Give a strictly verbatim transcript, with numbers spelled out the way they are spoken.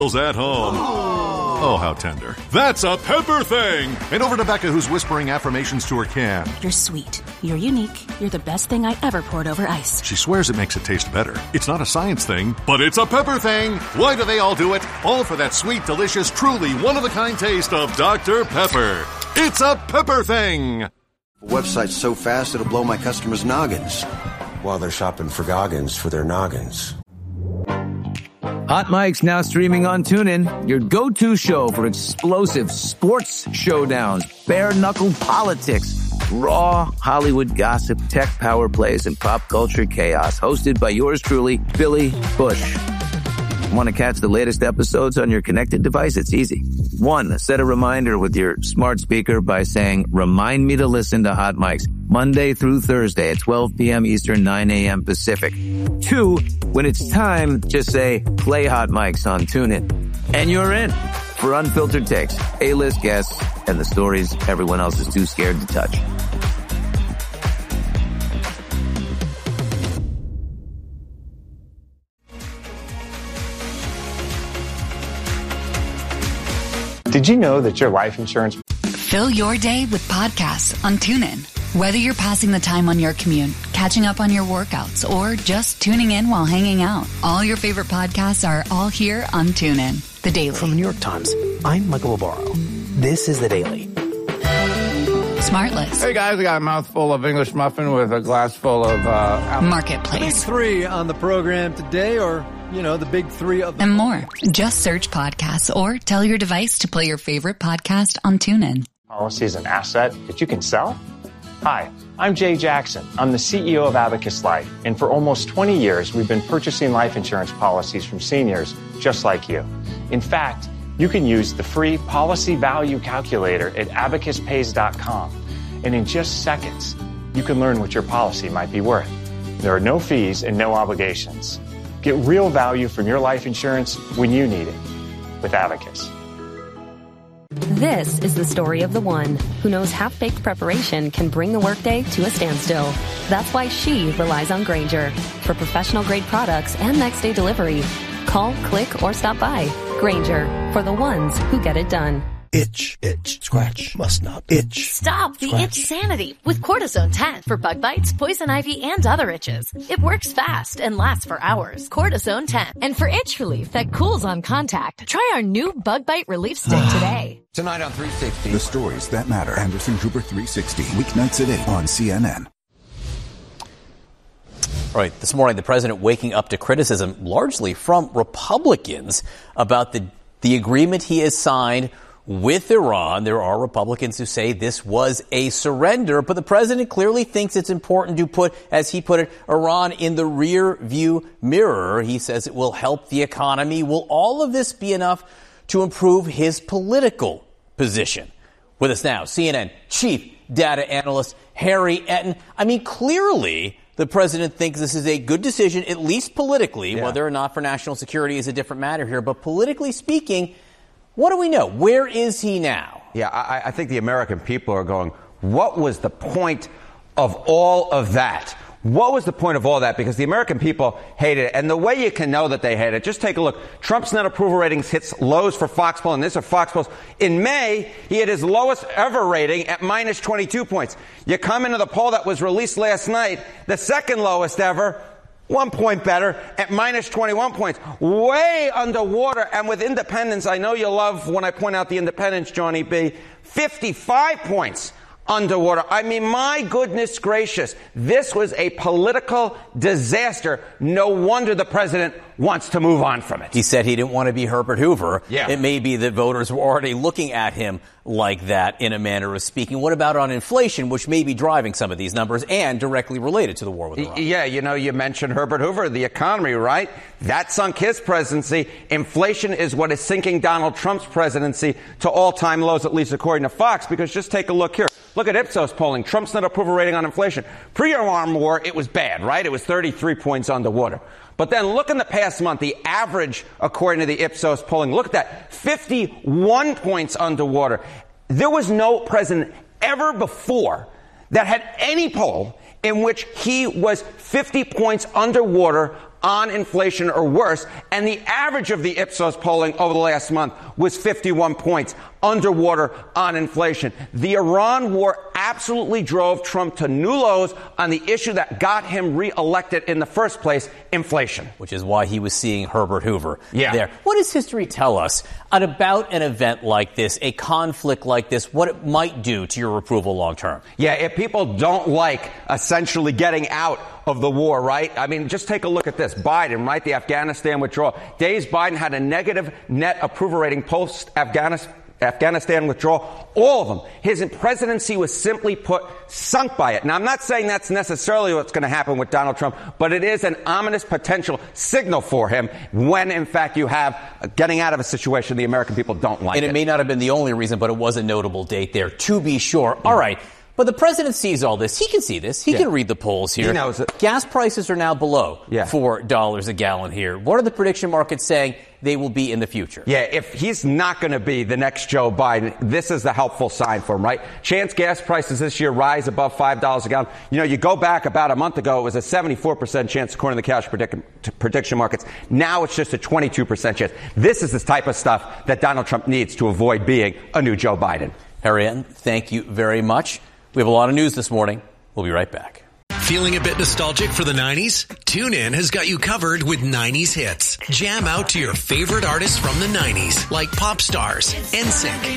at home. Oh, how tender. That's a pepper thing! And over to Becca, who's whispering affirmations to her can. You're sweet. You're unique. You're the best thing I ever poured over ice. She swears it makes it taste better. It's not a science thing, but it's a pepper thing! Why do they all do it? All for that sweet, delicious, truly one-of-a-kind taste of Doctor Pepper. It's a pepper thing! The website's so fast it'll blow my customers' noggins. While they're shopping for Goggins for their noggins. Hot Mike's now streaming on TuneIn, your go-to show for explosive sports showdowns, bare-knuckle politics, raw Hollywood gossip, tech power plays, and pop culture chaos. Hosted by yours truly, Billy Bush. Want to catch the latest episodes on your connected device? It's easy. One, set a reminder with your smart speaker by saying, remind me to listen to Hot Mike's Monday through Thursday at twelve p.m. Eastern, nine a.m. Pacific. Two, when it's time, just say, play Hot Mike's on TuneIn. And you're in for unfiltered takes, A-list guests, and the stories everyone else is too scared to touch. Did you know that your life insurance... Fill your day with podcasts on TuneIn. Whether you're passing the time on your commute, catching up on your workouts, or just tuning in while hanging out, all your favorite podcasts are all here on TuneIn. The Daily. From the New York Times, I'm Michael Barbaro. This is The Daily. Smartless. Hey guys, I got a mouthful of English muffin with a glass full of... Uh, Marketplace. Big three on the program today, or... You know, the big three of them. And more. Just search podcasts or tell your device to play your favorite podcast on TuneIn. Policy is an asset that you can sell? Hi, I'm Jay Jackson. I'm the C E O of Abacus Life. And for almost twenty years, we've been purchasing life insurance policies from seniors just like you. In fact, you can use the free policy value calculator at abacus pays dot com. And in just seconds, you can learn what your policy might be worth. There are no fees and no obligations. Get real value from your life insurance when you need it with Abacus. This is the story of the one who knows half-baked preparation can bring the workday to a standstill. That's why she relies on Grainger for professional-grade products and next-day delivery. Call, click, or stop by. Grainger, for the ones who get it done. Itch, itch, scratch, must not itch. Stop the Scratch. itch sanity with Cortisone ten for bug bites, poison ivy, and other itches. It works fast and lasts for hours. Cortisone ten. And for itch relief that cools on contact, try our new bug bite relief stick today. Tonight on three sixty. The stories that matter. Anderson Cooper three sixty. Weeknights at eight on C N N. All right, this morning the president waking up to criticism largely from Republicans about the, the agreement he has signed with Iran. There are Republicans who say this was a surrender, but the president clearly thinks it's important to put, as he put it, Iran in the rear view mirror. He says it will help the economy. Will all of this be enough to improve his political position? With us now, C N N chief data analyst Harry Etten. I mean, clearly the president thinks this is a good decision, at least politically. Yeah. Whether or not for national security is a different matter here. But politically speaking, what do we know? Where is he now? Yeah, I, I think the American people are going, what was the point of all of that? What was the point of all that? Because the American people hate it. And the way you can know that they hate it, just take a look. Trump's net approval ratings hits lows for Fox Poll, and this is Fox Poll. In May, he had his lowest ever rating at minus twenty-two points. You come into the poll that was released last night, the second lowest ever, one point better at minus twenty-one points. Way underwater. And with independents, I know you love when I point out the independents, Johnny B., fifty-five points underwater. I mean, my goodness gracious, this was a political disaster. No wonder the president wants to move on from it. He said he didn't want to be Herbert Hoover. Yeah. It may be that voters were already looking at him like that, in a manner of speaking. What about on inflation, which may be driving some of these numbers and directly related to the war with Iran? Yeah, you know, you mentioned Herbert Hoover, the economy, right? That sunk his presidency. Inflation is what is sinking Donald Trump's presidency to all-time lows, at least according to Fox, because just take a look here. Look at Ipsos polling. Trump's net approval rating on inflation. Pre-Iran war, it was bad, right? It was thirty-three points underwater. But then look in the past month, the average, according to the Ipsos polling, look at that, fifty-one points underwater. There was no president ever before that had any poll in which he was fifty points underwater on inflation or worse, and the average of the Ipsos polling over the last month was fifty-one points underwater on inflation. The Iran war absolutely drove Trump to new lows on the issue that got him reelected in the first place, inflation. Which is why he was seeing Herbert Hoover yeah. there. What does history tell us about an event like this, a conflict like this, what it might do to your approval long term? Yeah, if people don't like essentially getting out of the war, right? I mean, just take a look at this. Biden, right? The Afghanistan withdrawal. Days Biden had a negative net approval rating post-Afghanistan. Afghanistan withdrawal, all of them. His presidency was simply put sunk by it. Now, I'm not saying that's necessarily what's going to happen with Donald Trump, but it is an ominous potential signal for him when, in fact, you have getting out of a situation the American people don't like. And it, it may not have been the only reason, but it was a notable date there, to be sure. Mm-hmm. All right. But the president sees all this. He can see this. He yeah. can read the polls here. He knows it. Gas prices are now below yeah. four dollars a gallon here. What are the prediction markets saying they will be in the future? Yeah, if he's not going to be the next Joe Biden, this is the helpful sign for him, right? Chance gas prices this year rise above five dollars a gallon. You know, you go back about a month ago, it was a seventy-four percent chance according to the cash predict- prediction markets. Now it's just a twenty-two percent chance. This is the type of stuff that Donald Trump needs to avoid being a new Joe Biden. Harry, thank you very much. We have a lot of news this morning. We'll be right back. Feeling a bit nostalgic for the nineties? TuneIn has got you covered with nineties hits. Jam out to your favorite artists from the nineties, like Pop Stars, N Sync,